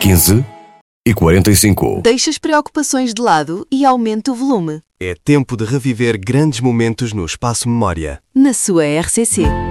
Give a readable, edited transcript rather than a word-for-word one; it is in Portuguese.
15h45. Deixa as preocupações de lado e aumenta o volume. É tempo de reviver grandes momentos no Espaço Memória. Na sua RCC.